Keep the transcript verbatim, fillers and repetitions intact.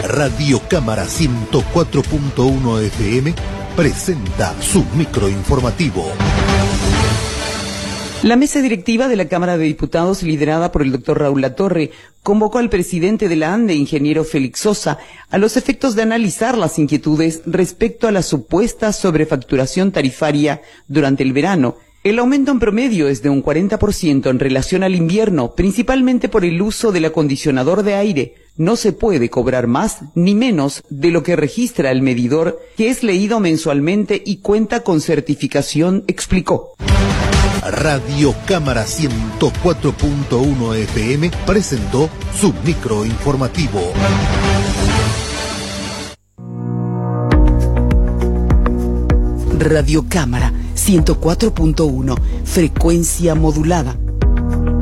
Radio Cámara ciento cuatro punto uno F M presenta su microinformativo. La mesa directiva de la Cámara de Diputados, liderada por el doctor Raúl Latorre, convocó al presidente de la ANDE, ingeniero Félix Sosa, a los efectos de analizar las inquietudes respecto a la supuesta sobrefacturación tarifaria durante el verano. El aumento en promedio es de un cuarenta por ciento en relación al invierno, principalmente por el uso del acondicionador de aire. No se puede cobrar más ni menos de lo que registra el medidor, que es leído mensualmente y cuenta con certificación, explicó. Radio Cámara ciento cuatro punto uno F M presentó su microinformativo. Radio Cámara ciento cuatro punto uno, frecuencia modulada.